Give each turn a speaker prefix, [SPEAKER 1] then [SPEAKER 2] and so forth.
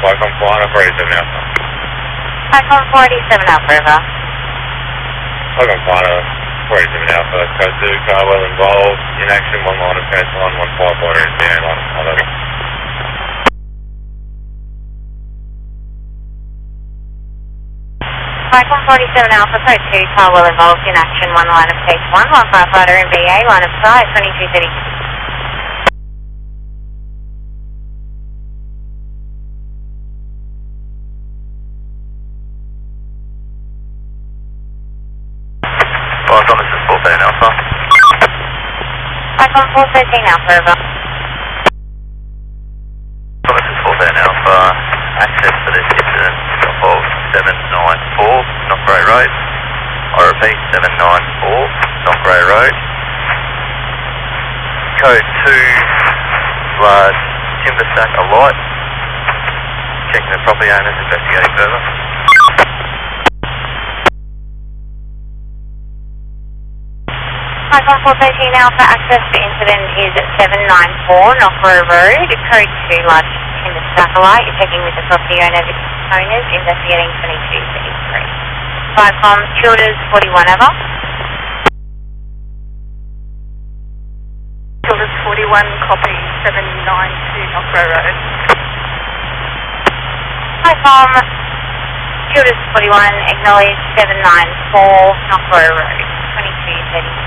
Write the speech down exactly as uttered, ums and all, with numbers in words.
[SPEAKER 1] Icon Flying forty-seven Alpha.
[SPEAKER 2] Icon forty-seven Alpha, over.
[SPEAKER 1] Icon Flying forty-seven Alpha, code two, car well involved, in action, one line of case one, one five water, and D A line of five over.
[SPEAKER 2] Icon forty-seven Alpha, code two, car well involved, in action, one line of case one, one five water, and B A line of sight, twenty-two thirty.
[SPEAKER 1] Icon, this is fourteen Alpha.
[SPEAKER 2] Icon four thirteen Alpha, over.
[SPEAKER 1] Icon, this is fourteen Alpha. Access for this incident of seven nine four, Knockray Road. I repeat, seven nine four, Knockray Road. Code two, large timber stack alight. Checking the property owners, investigating further.
[SPEAKER 2] Icon four thirteen Alpha, access to incident is at seven nine four Knockrow Road, code two, large timber satellite. You're checking with the property owner, owners, investigating twenty-two thirty-three. Vicom, Childers forty-one, over.
[SPEAKER 3] Childers forty-one, copy, seven nine two Knockrow Road.
[SPEAKER 2] Vicom, Childers forty-one, acknowledge seven nine four Knockrow Road, twenty-two thirty-three.